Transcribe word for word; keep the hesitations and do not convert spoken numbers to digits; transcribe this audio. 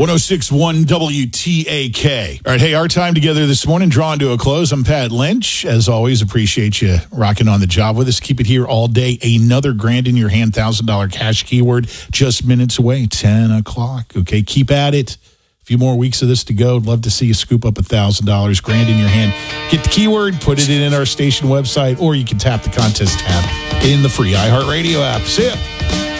one oh six point one W T A K. All right, hey, our time together this morning drawing to a close. I'm Pat Lynch. As always, appreciate you rocking on the job with us. Keep it here all day. Another grand in your hand, one thousand dollars cash keyword, just minutes away, ten o'clock. Okay, keep at it. A few more weeks of this to go. I'd love to see you scoop up one thousand dollars, grand in your hand. Get the keyword, put it in our station website, or you can tap the contest tab in the free iHeartRadio app. See ya.